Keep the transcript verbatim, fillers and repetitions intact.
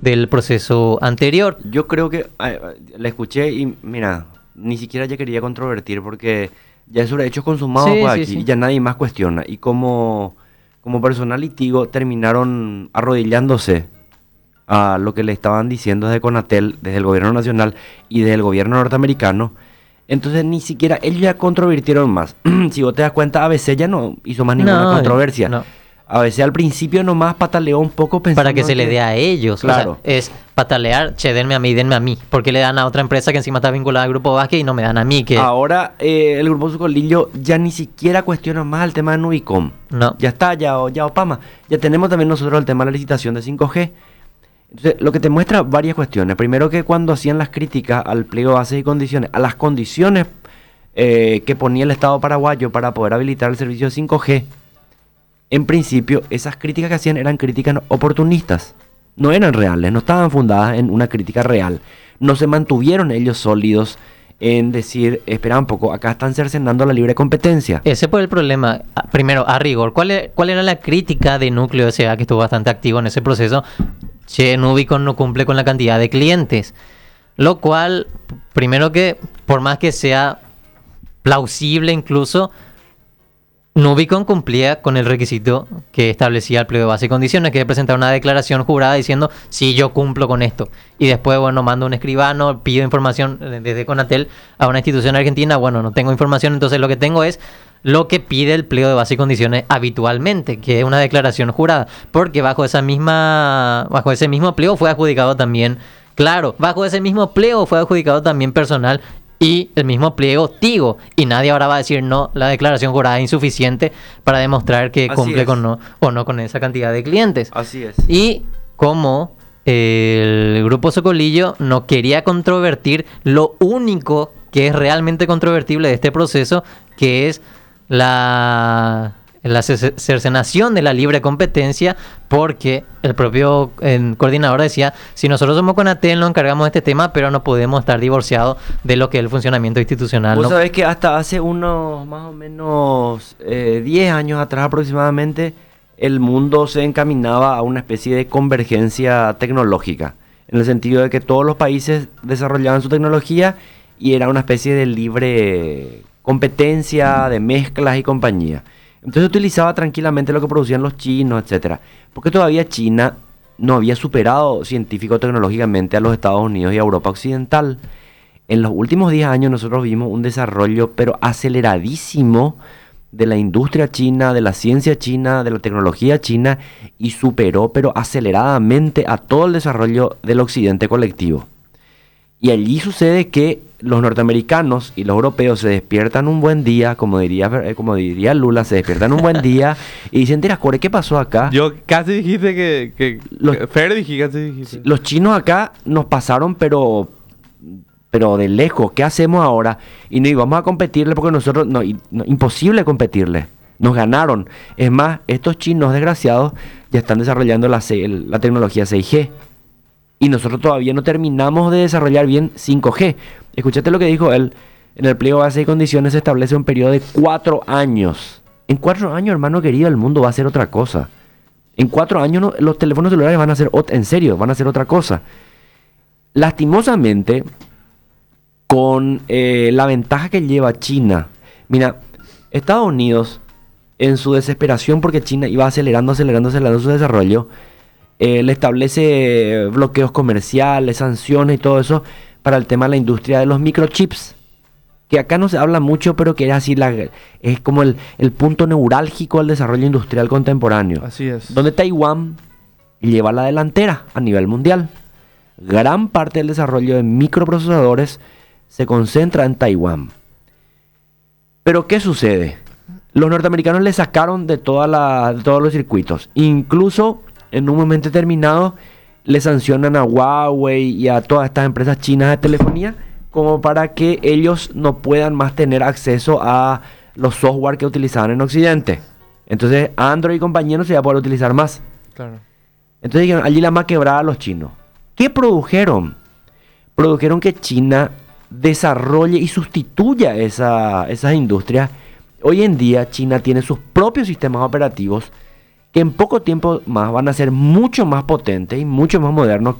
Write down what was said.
del proceso anterior. Yo creo que eh, la escuché y mira, ni siquiera ya quería controvertir porque ya es sobre hechos consumados Sí, pues, sí, aquí sí. y ya nadie más cuestiona. Y como, como personal litigo terminaron arrodillándose a lo que le estaban diciendo desde Conatel, desde el gobierno nacional y desde el gobierno norteamericano. Entonces ni siquiera ellos ya controvirtieron más. Si vos te das cuenta, A B C ya no hizo más ninguna No, controversia. no. A B C al principio nomás pataleó un poco pensando Para que se en le dé a ellos. Claro. O sea, es patalear, che, denme a mí, denme a mí. Porque le dan a otra empresa que encima está vinculada al Grupo Vázquez y no me dan a mí. Que Ahora eh, el Grupo Socolillo ya ni siquiera cuestiona más el tema de Nubicom. no. Ya está, ya, ya Opama. Ya tenemos también nosotros el tema de la licitación de cinco G. Entonces, lo que te muestra varias cuestiones. Primero que cuando hacían las críticas al pliego de bases y condiciones, a las condiciones eh, que ponía el Estado paraguayo para poder habilitar el servicio de cinco G, en principio esas críticas que hacían eran críticas oportunistas. No eran reales, no estaban fundadas en una crítica real. No se mantuvieron ellos sólidos en decir, espera un poco, acá están cercenando la libre competencia. Ese fue el problema. Ah, Primero, a rigor, ¿cuál, e- cuál era la crítica de Núcleo S A que estuvo bastante activo en ese proceso? Che, Nubicon no cumple con la cantidad de clientes. Lo cual, p- primero que, por más que sea plausible incluso, Nubicon cumplía con el requisito que establecía el pliego de base y condiciones, que es presentar una declaración jurada diciendo, sí, yo cumplo con esto. Y después, bueno, mando un escribano, pido información eh, desde Conatel a una institución argentina, bueno, no tengo información, entonces lo que tengo es lo que pide el pliego de base y condiciones habitualmente, que es una declaración jurada, porque bajo esa misma, bajo ese mismo pliego fue adjudicado también, claro, bajo ese mismo pliego fue adjudicado también personal y el mismo pliego Tigo, y nadie ahora va a decir no, la declaración jurada es insuficiente para demostrar que Así cumple es. con no o no con esa cantidad de clientes. Así es. Y como el Grupo Socolillo no quería controvertir lo único que es realmente controvertible de este proceso, que es la, la ce- cercenación de la libre competencia, porque el propio eh, coordinador decía, si nosotros somos Conatel nos encargamos de este tema, pero no podemos estar divorciados de lo que es el funcionamiento institucional. Vos ¿no? sabés que hasta hace unos más o menos eh, diez años atrás aproximadamente, el mundo se encaminaba a una especie de convergencia tecnológica, en el sentido de que todos los países desarrollaban su tecnología y era una especie de libre competencia, de mezclas y compañía. Entonces utilizaba tranquilamente lo que producían los chinos, etcétera, porque todavía China no había superado científico-tecnológicamente a los Estados Unidos y a Europa Occidental. En los últimos diez años nosotros vimos un desarrollo pero aceleradísimo de la industria china, de la ciencia china, de la tecnología china, y superó pero aceleradamente a todo el desarrollo del occidente colectivo. Y allí sucede que los norteamericanos y los europeos se despiertan un buen día, como diría, eh, como diría Lula, se despiertan un buen día y dicen, mira, Core, ¿qué pasó acá? Yo casi dijiste que... que, Los- que Fer dije, casi dijiste. Los chinos acá nos pasaron, pero pero de lejos. ¿Qué hacemos ahora? Y no íbamos a competirle porque nosotros, no, y- no, imposible competirle. Nos ganaron. Es más, estos chinos desgraciados ya están desarrollando la, se- el- la tecnología seis G. Y nosotros todavía no terminamos de desarrollar bien cinco G. Escuchaste lo que dijo él. En el pliego de base y condiciones se establece un periodo de cuatro años. En cuatro años, hermano querido, el mundo va a ser otra cosa. En cuatro años no- los teléfonos celulares van a ser, ot- en serio, van a ser otra cosa. Lastimosamente, con eh, la ventaja que lleva China. Mira, Estados Unidos, en su desesperación porque China iba acelerando, acelerando, acelerando su desarrollo, eh, le establece bloqueos comerciales, sanciones y todo eso para el tema de la industria de los microchips. Que acá no se habla mucho, pero que es así, la, es como el, el punto neurálgico del desarrollo industrial contemporáneo. Así es. Donde Taiwán lleva la delantera a nivel mundial. Gran parte del desarrollo de microprocesadores se concentra en Taiwán. Pero ¿qué sucede? Los norteamericanos le sacaron de, toda la, de todos los circuitos. Incluso en un momento determinado le sancionan a Huawei y a todas estas empresas chinas de telefonía como para que ellos no puedan más tener acceso a los software que utilizaban en Occidente. Entonces Android y compañía no se va a poder utilizar más. Claro. Entonces dijeron, allí la más quebrada a los chinos. ¿Qué produjeron? Produjeron que China desarrolle y sustituya esa, esas industrias. Hoy en día China tiene sus propios sistemas operativos que en poco tiempo más van a ser mucho más potentes y mucho más modernos